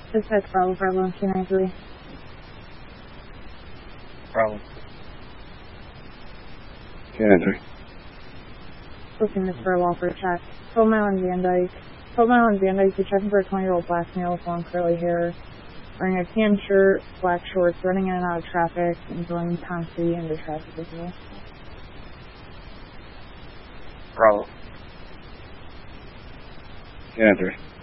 Dispatch Bravo 293. Bravo. Canada. Looking this for a Walford check. 12 Mile and Van Dyke. 12 Mile and Van Dyke, you're checking for a 20-year-old black male with long curly hair, wearing a tan shirt, black shorts, running in and out of traffic, and throwing constantly into traffic as well. Bravo. Canada.